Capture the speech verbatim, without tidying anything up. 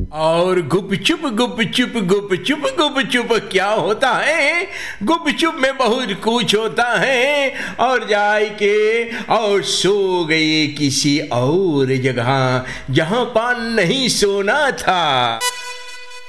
और गुपचुप गुपचुप गुपचुप गुपचुप क्या होता है? गुपचुप में बहुत कुछ होता है। और जाए के और सो गए किसी और जगह जहां पान नहीं सोना था।